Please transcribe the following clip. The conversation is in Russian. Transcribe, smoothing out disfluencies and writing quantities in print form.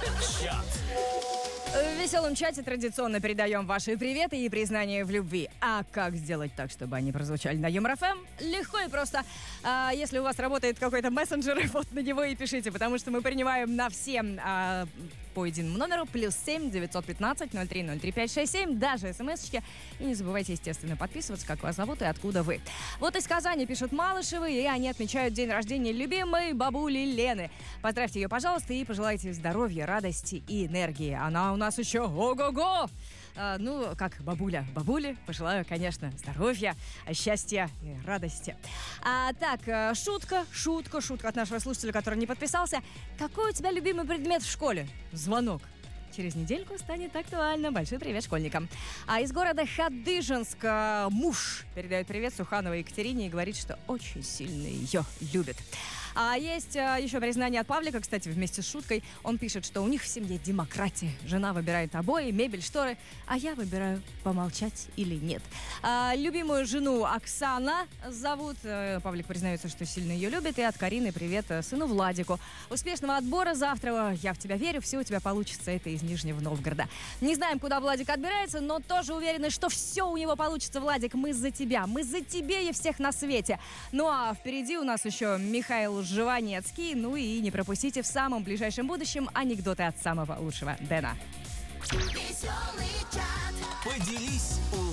Чат. В веселом чате традиционно передаем ваши приветы и признания в любви. А как сделать так, чтобы они прозвучали на Юмор ФМ? Легко и просто. Если у вас работает какой-то мессенджер, вот на него и пишите, потому что мы принимаем на все по единому номеру +7 915 03 03 567, даже смс-очки. И не забывайте, естественно, подписываться, как вас зовут и откуда вы. Вот из Казани пишут Малышевы, и они отмечают день рождения любимой бабули Лены. Поздравьте ее, пожалуйста, и пожелайте здоровья, радости и энергии. Она у нас еще ого-го! Как бабуле пожелаю, конечно, здоровья, счастья и радости. Шутка от нашего слушателя, который не подписался. Какой у тебя любимый предмет в школе? Звонок. Через недельку станет актуально. Большой привет школьникам. Из города Хадыженск муж передает привет Сухановой Екатерине и говорит, что очень сильно ее любит. Есть еще признание от Павлика, кстати, вместе с шуткой. Он пишет, что у них в семье демократия. Жена выбирает обои, мебель, шторы, а я выбираю помолчать или нет. Любимую жену Оксана зовут. Павлик признается, что сильно ее любит. И от Карины привет сыну Владику. Успешного отбора завтра. Я в тебя верю, все у тебя получится. Это из Нижнего Новгорода. Не знаем, куда Владик отбирается, но тоже уверены, что все у него получится, Владик. Мы за тебя. Мы за тебя и всех на свете. Ну а впереди у нас еще Михаил Жванецкий. Ну и не пропустите в самом ближайшем будущем анекдоты от самого лучшего Дэна. Поделись,